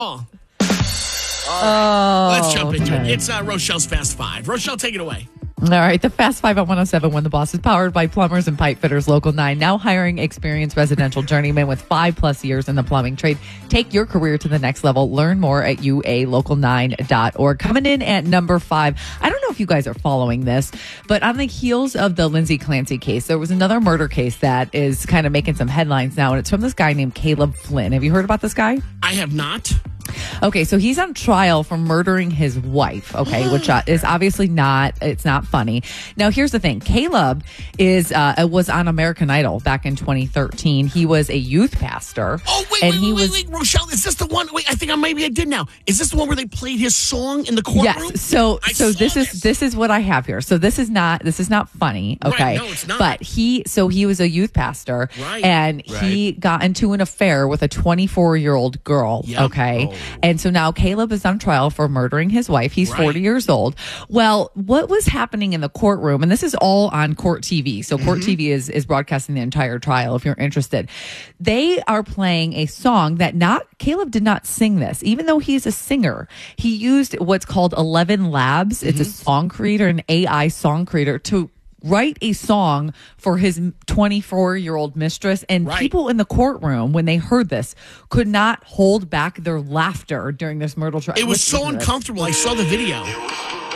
Oh, Oh, let's jump into it. okay. It's Rochelle's Fast Five. Rochelle, take it away. All right, the Fast Five on 107 When the Boss is powered by Plumbers and Pipe Fitters Local 9, now hiring experienced residential journeymen with 5+ years in the plumbing trade. Take your career to the next level. Learn more at ualocal9.org. Coming in at number 5. I don't know if you guys are following this, but on the heels of the Lindsay Clancy case, there was another murder case that is kind of making some headlines now, and it's from this guy named Caleb Flynn. Have you heard about this guy? I have not. Okay, so he's on trial for murdering his wife, okay, which is obviously it's not funny. Now, here's the thing. Caleb was on American Idol back in 2013. He was a youth pastor. Oh, wait, Rochelle, is this the one? Wait, I think maybe I did now. Is this the one where they played his song in the courtroom? Yes. So this is what I have here. So this is not funny, okay? Right, no, it's not. But he was a youth pastor, Right. and he got into an affair with a 24-year-old girl, Yep. okay? Oh. And so now Caleb is on trial for murdering his wife. He's Right. 40 years old. Well, what was happening in the courtroom, and this is all on Court TV. So Court TV is broadcasting the entire trial if you're interested. They are playing a song that Caleb did not sing this, even though he's a singer. He used what's called 11 Labs. It's a song creator, an AI song creator, to write a song for his 24-year-old mistress. And Right. people in the courtroom, when they heard this, could not hold back their laughter during this murder trial. It was Listen so to this. uncomfortable. I saw the video.